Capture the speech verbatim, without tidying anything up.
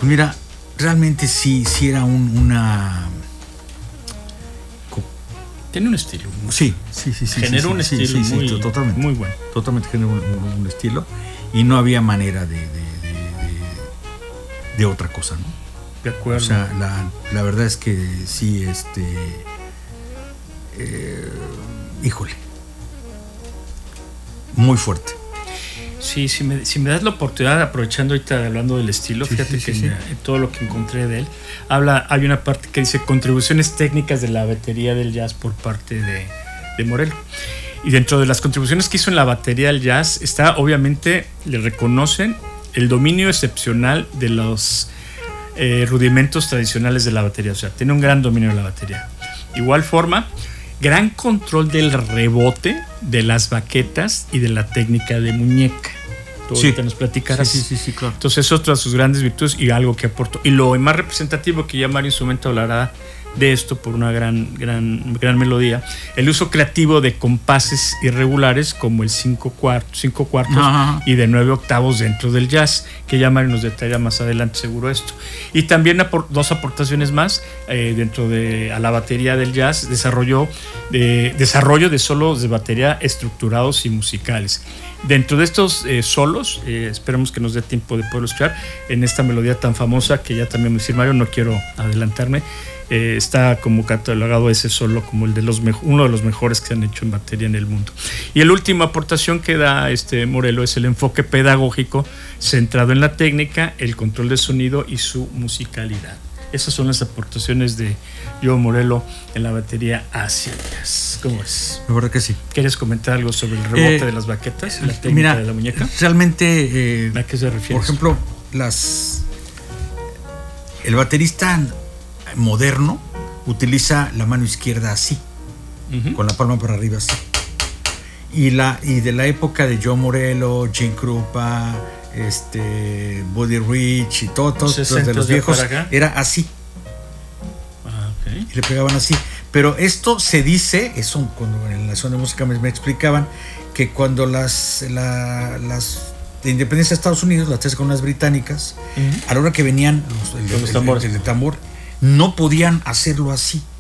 Pues mira, realmente sí, sí era un, una... Tiene un estilo. Sí, sí, sí. sí generó sí, un sí, estilo sí, muy, sí, totalmente, muy bueno. Totalmente generó un, un, un estilo y no había manera de, de, de, de, de otra cosa, ¿no? De acuerdo. O sea, la, la verdad es que sí, este... Eh, híjole. Muy fuerte. Sí, si me, si me das la oportunidad, aprovechando ahorita hablando del estilo, sí, fíjate sí, que sí, me, sí. todo lo que encontré de él, habla, hay una parte que dice contribuciones técnicas de la batería del jazz por parte de, de Morello. Y dentro de las contribuciones que hizo en la batería del jazz está, obviamente, le reconocen el dominio excepcional de los eh, rudimentos tradicionales de la batería. O sea, tiene un gran dominio de la batería. Igual forma, gran control del rebote de las baquetas y de la técnica de muñeca. Tú sí. ahorita nos platicarás. Sí, sí, sí, sí, claro. Entonces, eso es otra de sus grandes virtudes y algo que aportó. Y lo más representativo, que ya Mario en su momento hablará de esto por una gran, gran, gran melodía, el uso creativo de compases irregulares como el cinco cuartos, cinco cuartos Ajá. y de nueve octavos dentro del jazz, que ya Mario nos detallará más adelante seguro esto. Y también apor- dos aportaciones más eh, dentro de a la batería del jazz, desarrolló de, desarrollo de solos de batería estructurados y musicales. Dentro de estos eh, solos, eh, esperemos que nos dé tiempo de poderlo escuchar en esta melodía tan famosa que ya también me decía Mario, no quiero adelantarme. Eh, está como catalogado ese solo como el de los mejo- uno de los mejores que se han hecho en batería en el mundo. Y la última aportación que da este Morello es el enfoque pedagógico centrado en la técnica, el control de sonido y su musicalidad. Esas son las aportaciones de Joe Morello en la batería hacia el jazz. ¿Cómo es? La verdad que sí. ¿Quieres comentar algo sobre el rebote eh, de las baquetas? La técnica mira, de la muñeca. Realmente, eh, ¿a qué se refiere? Por ejemplo, las el baterista moderno utiliza la mano izquierda así, uh-huh. con la palma para arriba así. Y la y de la época de Joe Morello, Gene Krupa, este Buddy Rich y todos, todos los de los viejos era así. Ah, okay. Y le pegaban así. Pero esto se dice, eso cuando en la zona de música me, me explicaban que cuando las la, las de independencia de Estados Unidos, las tres colonias británicas, uh-huh. a la hora que venían los, el, los el, tambores. el, el, el tambor, no podían hacerlo así.